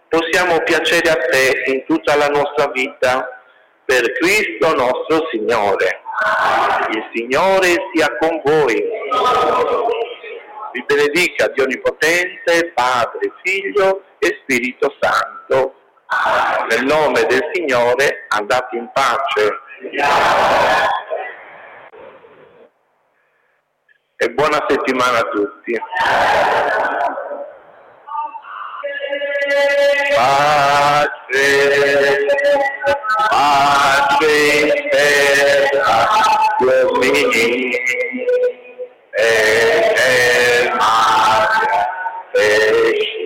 possiamo piacere a te in tutta la nostra vita, per Cristo nostro Signore. Il Signore sia con voi. Vi benedica Dio Onnipotente, Padre, Figlio e Spirito Santo. Nel nome del Signore andate in pace. E buona settimana a tutti. Pace, pace in terra, uomini, e nel mare,